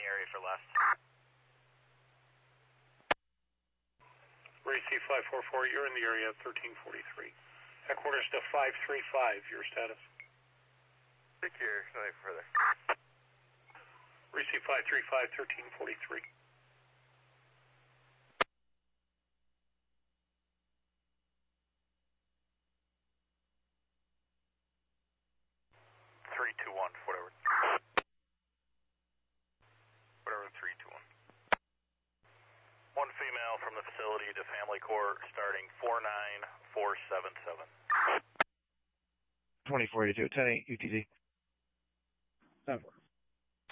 area for left. Ray C544, you're in the area of 1343. Headquarters to 535, your status. Secure, nothing further. Ray C535, 1343. Whatever. Whatever, 321. One female from the facility to family court starting 49477. 2042, 10-8 UTD. 10-4.